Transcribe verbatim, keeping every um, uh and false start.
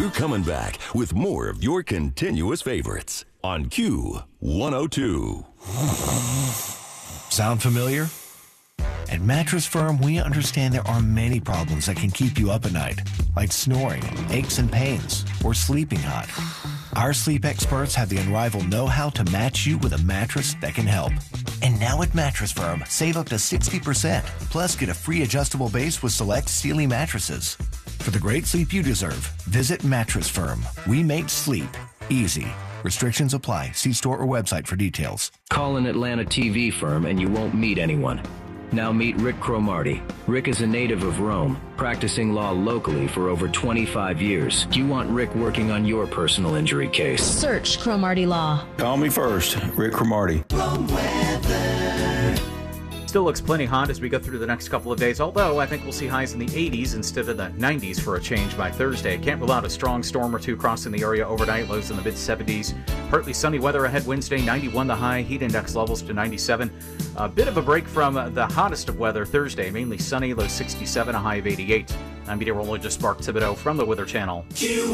We're coming back with more of your continuous favorites on Q one oh two. Sound familiar? At Mattress Firm, we understand there are many problems that can keep you up at night, like snoring, aches and pains, or sleeping hot. Our sleep experts have the unrivaled know-how to match you with a mattress that can help. And now at Mattress Firm, save up to sixty percent, plus get a free adjustable base with select Sealy mattresses. For the great sleep you deserve, visit Mattress Firm. We make sleep easy. Restrictions apply. See store or website for details. Call an Atlanta T V firm and you won't meet anyone. Now meet Rick Cromartie. Rick is a native of Rome, practicing law locally for over twenty-five years. Do you want Rick working on your personal injury case? Search Cromartie Law. Call me first, Rick Cromartie. Still looks plenty hot as we go through the next couple of days, although I think we'll see highs in the eighties instead of the nineties for a change by Thursday. Can't rule out a strong storm or two crossing the area overnight, lows in the mid seventies. Partly sunny weather ahead Wednesday, ninety-one the high, heat index levels to ninety-seven. A bit of a break from the hottest of weather Thursday, mainly sunny, low sixty-seven, a high of eighty-eight. I'm meteorologist Mark Thibodeau from the Weather Channel.